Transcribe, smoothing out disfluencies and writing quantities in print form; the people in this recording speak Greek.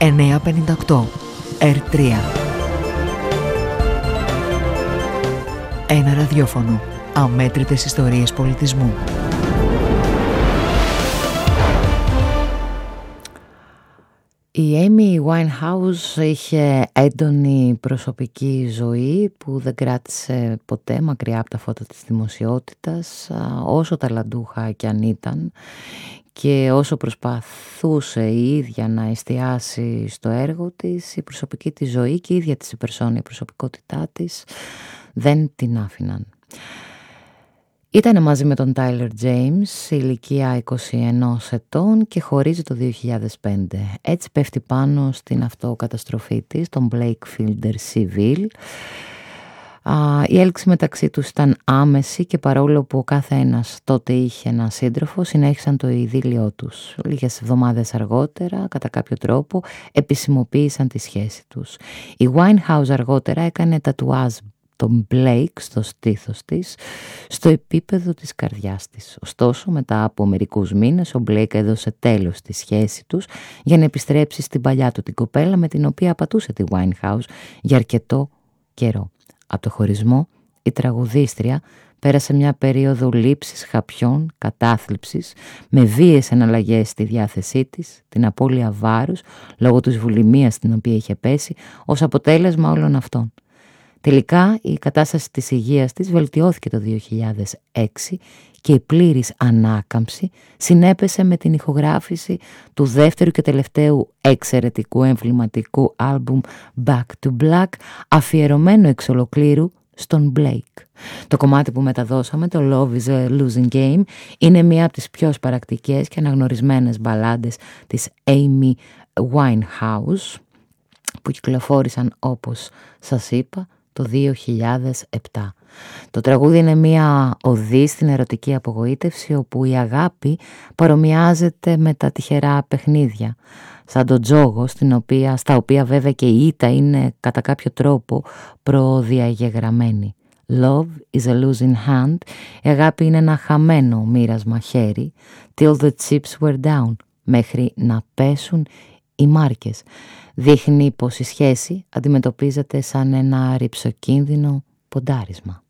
958 R3. Ένα ραδιόφωνο. Αμέτρητες ιστορίες πολιτισμού. Η Amy Winehouse είχε έντονη προσωπική ζωή που δεν κράτησε ποτέ μακριά από τα φώτα της δημοσιότητας, όσο ταλαντούχα κι αν ήταν και όσο προσπαθούσε η ίδια να εστιάσει στο έργο της, η προσωπική της ζωή και η ίδια της η περσόνα, η προσωπικότητά της δεν την άφηναν. Ήτανε μαζί με τον Tyler James σε ηλικία 21 ετών και χωρίζει το 2005. Έτσι πέφτει πάνω στην αυτοκαταστροφή της, τον Blake Fielder Civil. Η έλξη μεταξύ τους ήταν άμεση και παρόλο που ο κάθε ένας τότε είχε ένα σύντροφο, συνέχισαν το ειδήλιό τους. Λίγες εβδομάδες αργότερα, κατά κάποιο τρόπο, επισημοποίησαν τη σχέση τους. Η Winehouse αργότερα έκανε τατουάζ τον Blake στο στήθος της, στο επίπεδο της καρδιάς της. Ωστόσο, μετά από μερικούς μήνες, ο Blake έδωσε τέλος στη σχέση τους για να επιστρέψει στην παλιά του την κοπέλα με την οποία απατούσε τη Winehouse για αρκετό καιρό. Από το χωρισμό, η τραγουδίστρια πέρασε μια περίοδο λήψης χαπιών, κατάθλιψης, με βίαιες εναλλαγές στη διάθεσή της, την απώλεια βάρους λόγω της βουλημίας στην οποία είχε πέσει, ως αποτέλεσμα όλων αυτών. Τελικά η κατάσταση της υγείας της βελτιώθηκε το 2006 και η πλήρης ανάκαμψη συνέπεσε με την ηχογράφηση του δεύτερου και τελευταίου εξαιρετικού εμβληματικού άλμπουμ Back to Black, αφιερωμένο εξ ολοκλήρου στον Blake. Το κομμάτι που μεταδώσαμε, το Love is a Losing Game, είναι μία από τις πιο σπαρακτικές και αναγνωρισμένες μπαλάντες της Amy Winehouse που κυκλοφόρησαν, όπως σας είπα, το 2007. Το τραγούδι είναι μία οδή στην ερωτική απογοήτευση, όπου η αγάπη παρομοιάζεται με τα τυχερά παιχνίδια, σαν τον τζόγο, στα οποία βέβαια και η ήττα είναι κατά κάποιο τρόπο προδιαγεγραμμένη. Love is a losing hand. Η αγάπη είναι ένα χαμένο μοίρασμα χέρι, till the chips were down, μέχρι να πέσουν οι μάρκες. Δείχνει πως η σχέση αντιμετωπίζεται σαν ένα ρυψοκίνδυνο ποντάρισμα.